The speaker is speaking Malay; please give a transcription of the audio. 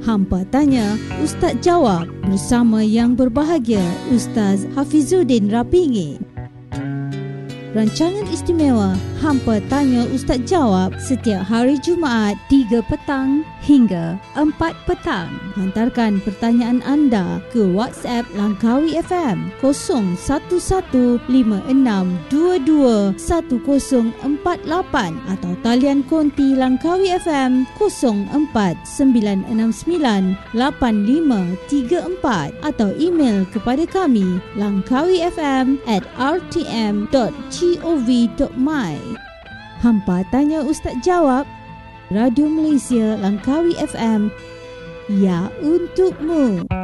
Hampa Tanya, Ustaz Jawab bersama yang berbahagia Ustaz Hafizuddin Rapingi. Rancangan istimewa Hampa Tanya Ustaz Jawab setiap hari Jumaat 3 petang hingga 4 petang. Hantarkan pertanyaan anda ke WhatsApp Langkawi FM 011562210048 atau talian konti Langkawi FM 0496985334 atau email kepada kami langkawifm@rtm.gov.my. Hampa Tanya Ustaz Jawab, Radio Malaysia Langkawi FM, ya untukmu.